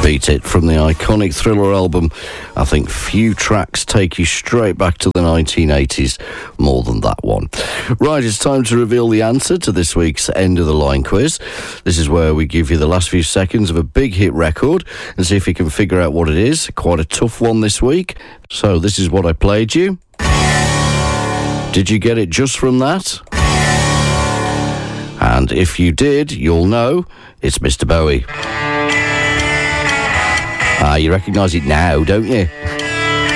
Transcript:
Beat It from the iconic Thriller album. I think few tracks take you straight back to the 1980s more than that one. Right, it's time to reveal the answer to this week's End of the Line quiz. This is where we give you the last few seconds of a big hit record and see if you can figure out what it is. Quite a tough one this week. So this is what I played you. Did you get it just from that? And if you did, you'll know it's Mr. Bowie. You recognise it now, don't you?